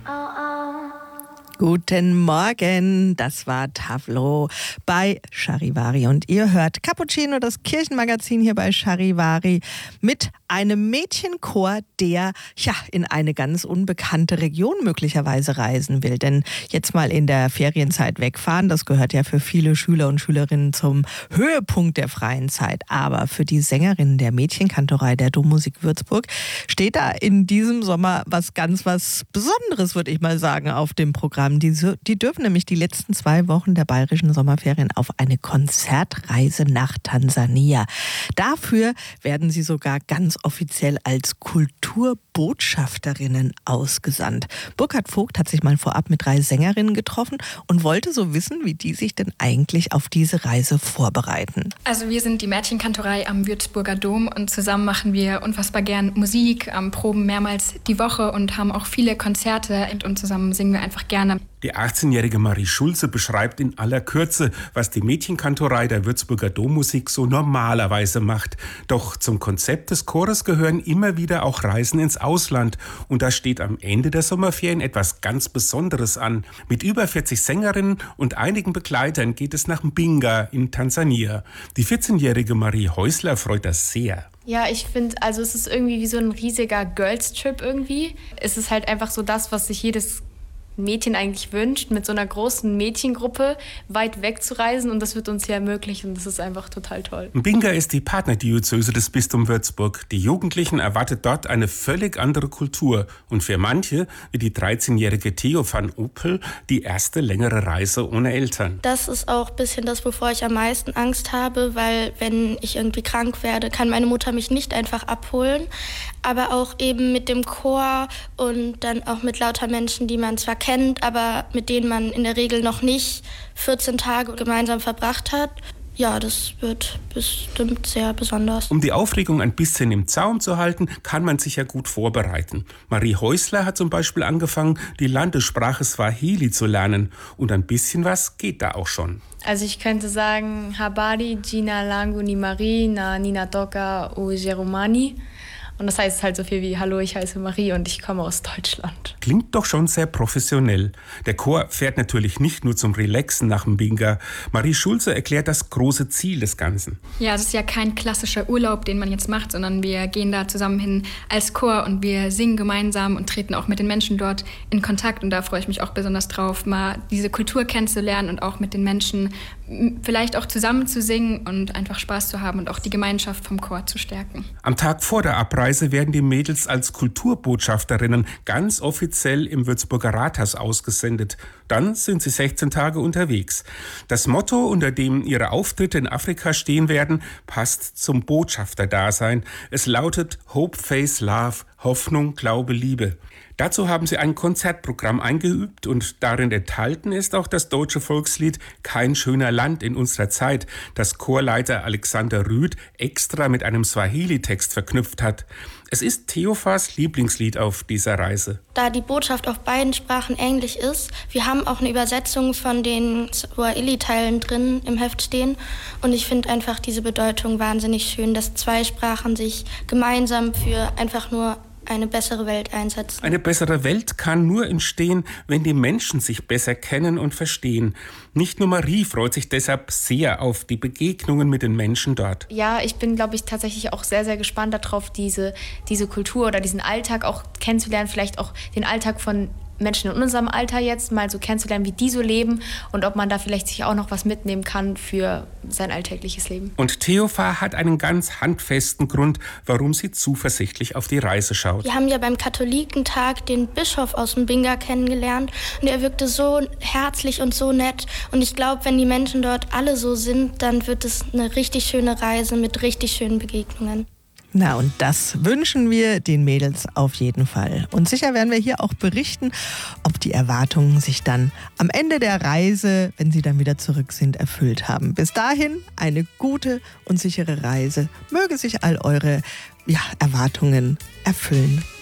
Guten Morgen, das war Tavlo bei Charivari und ihr hört Cappuccino, das Kirchenmagazin hier bei Charivari mit einem Mädchenchor, der in eine ganz unbekannte Region möglicherweise reisen will. Denn jetzt mal in der Ferienzeit wegfahren, das gehört ja für viele Schüler und Schülerinnen zum Höhepunkt der freien Zeit. Aber für die Sängerinnen der Mädchenkantorei der Dommusik Würzburg steht da in diesem Sommer was Besonderes, würde ich mal sagen, auf dem Programm. Die dürfen nämlich die letzten 2 Wochen der bayerischen Sommerferien auf eine Konzertreise nach Tansania. Dafür werden sie sogar ganz offiziell als Kulturbotschafterinnen ausgesandt. Burkhard Vogt hat sich mal vorab mit 3 Sängerinnen getroffen und wollte so wissen, wie die sich denn eigentlich auf diese Reise vorbereiten. Also wir sind die Mädchenkantorei am Würzburger Dom und zusammen machen wir unfassbar gern Musik, proben mehrmals die Woche und haben auch viele Konzerte und zusammen singen wir einfach gerne. Die 18-jährige Marie Schulze beschreibt in aller Kürze, was die Mädchenkantorei der Würzburger Dommusik so normalerweise macht. Doch zum Konzept des Chores gehören immer wieder auch Reisen ins Ausland. Und da steht am Ende der Sommerferien etwas ganz Besonderes an. Mit über 40 Sängerinnen und einigen Begleitern geht es nach Mbinga in Tansania. Die 14-jährige Marie Häusler freut das sehr. Ja, ich finde, also es ist irgendwie wie so ein riesiger Girls-Trip irgendwie. Es ist halt einfach so das, was sich jedes Mädchen eigentlich wünscht, mit so einer großen Mädchengruppe weit weg zu reisen, und das wird uns hier ermöglicht und das ist einfach total toll. Mbinga ist die Partnerdiözese des Bistums Würzburg. Die Jugendlichen erwartet dort eine völlig andere Kultur und für manche, wie die 13-jährige Theo van Opel, die erste längere Reise ohne Eltern. Das ist auch ein bisschen das, wovor ich am meisten Angst habe, weil wenn ich irgendwie krank werde, kann meine Mutter mich nicht einfach abholen, aber auch eben mit dem Chor und dann auch mit lauter Menschen, die man zwar kennt, aber mit denen man in der Regel noch nicht 14 Tage gemeinsam verbracht hat. Ja, das wird bestimmt sehr besonders. Um die Aufregung ein bisschen im Zaum zu halten, kann man sich ja gut vorbereiten. Marie Häusler hat zum Beispiel angefangen, die Landessprache Swahili zu lernen. Und ein bisschen was geht da auch schon. Also ich könnte sagen, Habari, Jina Langu ni Marie, na Ninatoka u Jerumani. Und das heißt halt so viel wie, hallo, ich heiße Marie und ich komme aus Deutschland. Klingt doch schon sehr professionell. Der Chor fährt natürlich nicht nur zum Relaxen nach Mbinga. Marie Schulze erklärt das große Ziel des Ganzen. Ja, das ist ja kein klassischer Urlaub, den man jetzt macht, sondern wir gehen da zusammen hin als Chor und wir singen gemeinsam und treten auch mit den Menschen dort in Kontakt. Und da freue ich mich auch besonders drauf, mal diese Kultur kennenzulernen und auch mit den Menschen vielleicht auch zusammen zu singen und einfach Spaß zu haben und auch die Gemeinschaft vom Chor zu stärken. Am Tag vor der Abreise werden die Mädels als Kulturbotschafterinnen ganz offiziell im Würzburger Rathaus ausgesendet. Dann sind sie 16 Tage unterwegs. Das Motto, unter dem ihre Auftritte in Afrika stehen werden, passt zum Botschafterdasein. Es lautet Hope, Faith, Love, Hoffnung, Glaube, Liebe. Dazu haben sie ein Konzertprogramm eingeübt und darin enthalten ist auch das deutsche Volkslied Kein schöner Land in unserer Zeit, das Chorleiter Alexander Rüth extra mit einem Swahili-Text verknüpft hat. Es ist Theophas Lieblingslied auf dieser Reise. Da die Botschaft auf beiden Sprachen Englisch ist, wir haben auch eine Übersetzung von den Swahili-Teilen drin im Heft stehen. Und ich finde einfach diese Bedeutung wahnsinnig schön, dass 2 Sprachen sich gemeinsam für einfach nur eine bessere Welt einsetzen. Eine bessere Welt kann nur entstehen, wenn die Menschen sich besser kennen und verstehen. Nicht nur Marie freut sich deshalb sehr auf die Begegnungen mit den Menschen dort. Ja, ich bin, glaube ich, tatsächlich auch sehr, sehr gespannt darauf, diese Kultur oder diesen Alltag auch kennenzulernen, vielleicht auch den Alltag von Menschen in unserem Alter jetzt mal so kennenzulernen, wie die so leben und ob man da vielleicht sich auch noch was mitnehmen kann für sein alltägliches Leben. Und Theophar hat einen ganz handfesten Grund, warum sie zuversichtlich auf die Reise schaut. Wir haben ja beim Katholikentag den Bischof aus Mbinga kennengelernt und er wirkte so herzlich und so nett. Und ich glaube, wenn die Menschen dort alle so sind, dann wird es eine richtig schöne Reise mit richtig schönen Begegnungen. Na, und das wünschen wir den Mädels auf jeden Fall. Und sicher werden wir hier auch berichten, ob die Erwartungen sich dann am Ende der Reise, wenn sie dann wieder zurück sind, erfüllt haben. Bis dahin eine gute und sichere Reise. Möge sich all eure Erwartungen erfüllen.